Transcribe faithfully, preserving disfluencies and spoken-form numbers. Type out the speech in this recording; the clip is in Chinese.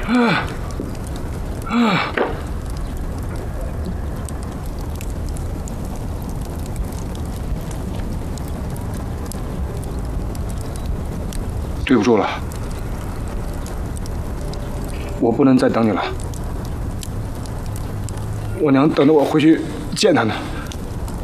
对不住了，我不能再等你了。我娘等着我回去见她呢。